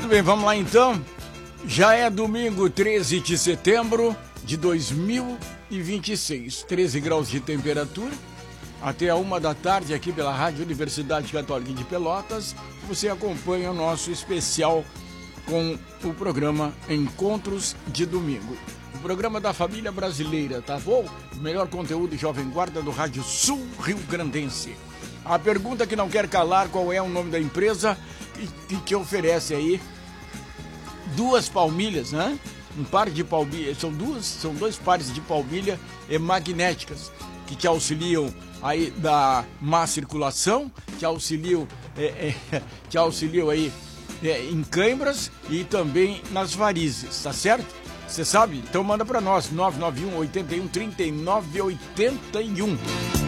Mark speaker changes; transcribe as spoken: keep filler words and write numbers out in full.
Speaker 1: Muito bem, vamos lá então. Já é domingo, treze de setembro de dois mil e vinte e seis. treze graus de temperatura. Até a uma da tarde aqui pela Rádio Universidade Católica de Pelotas. Você acompanha o nosso especial com o programa Encontros de Domingo. O programa da família brasileira, tá bom? O melhor conteúdo Jovem Guarda do Rádio Sul Rio Grandense. A pergunta que não quer calar, qual é o nome da empresa que te oferece aí duas palmilhas, né? Um par de palmilhas, são duas, são dois pares de palmilha eh, magnéticas que te auxiliam aí da má circulação, te auxiliam, eh, eh, te auxiliam aí eh, em câimbras e também nas varizes, tá certo? Você sabe? Então manda para nós, nove nove um, oito um, três nove oito um.